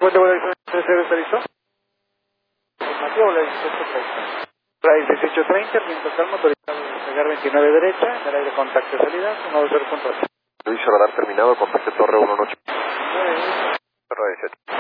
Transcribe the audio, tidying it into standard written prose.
Puente de la 13 ¿está listo? Informativo, la 1830. Trae 1830, el viento calmo, autorizado a despegar 29 derecha, en el aire contacto de salida, 120.8. Luis radar terminado, contacto Torre 1 noche. Radio 18.